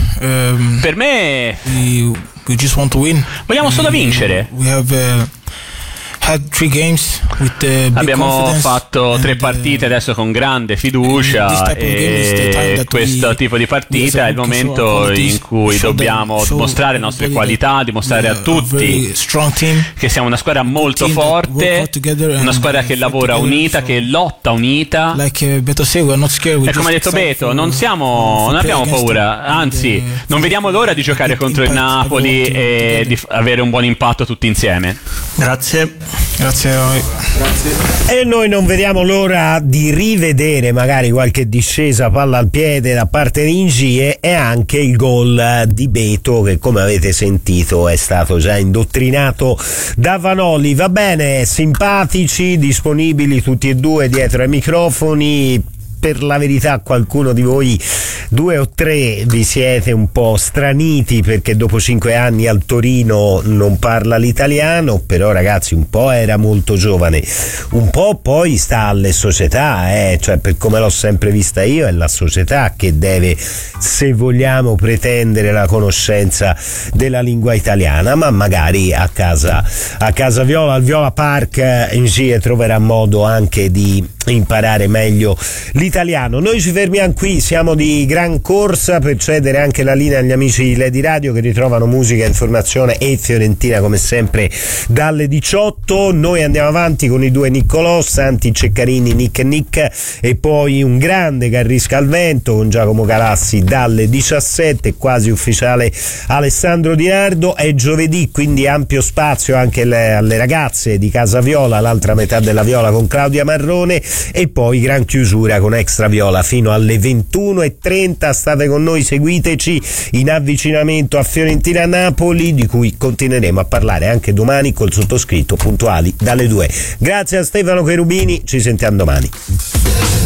me we just want to win. Vogliamo solo vincere. We have had 3 games with abbiamo fatto 3 partite adesso con grande fiducia e questo tipo di partita è il momento in cui dobbiamo dimostrare le nostre qualità, dimostrare a tutti che siamo una squadra molto forte, una squadra che lavora unita, che lotta unita, e come ha detto Beto non abbiamo paura, anzi non vediamo l'ora di giocare contro il Napoli e di avere un buon impatto tutti insieme. Grazie a voi. E noi non vediamo l'ora di rivedere magari qualche discesa palla al piede da parte di Ingie e anche il gol di Beto, che come avete sentito è stato già indottrinato da Vanoli. Va bene, simpatici, disponibili tutti e due dietro ai microfoni. Per la verità qualcuno di voi, 2 o 3, vi siete un po' straniti perché dopo 5 anni al Torino non parla l'italiano, però ragazzi un po' era molto giovane, un po' poi sta alle società, cioè per come l'ho sempre vista io è la società che deve, se vogliamo, pretendere la conoscenza della lingua italiana, ma magari a casa Viola, al Viola Park, Ingie troverà modo anche di imparare meglio l'italiano. Noi ci fermiamo qui, siamo di gran corsa per cedere anche la linea agli amici di Lady Radio che ritrovano musica, informazione e Fiorentina come sempre dalle 18. Noi andiamo avanti con i 2 Niccolò, Santi Ceccarini, Nick e poi un grande Carrisca al vento con Giacomo Calassi dalle 17, quasi ufficiale Alessandro Di Nardo. È giovedì, quindi ampio spazio anche alle ragazze di Casa Viola, l'altra metà della Viola con Claudia Marrone, e poi gran chiusura con Extra Viola fino alle 21:30. State con noi, seguiteci in avvicinamento a Fiorentina-Napoli, di cui continueremo a parlare anche domani col sottoscritto, puntuali dalle 2. Grazie a Stefano Cherubini, ci sentiamo domani.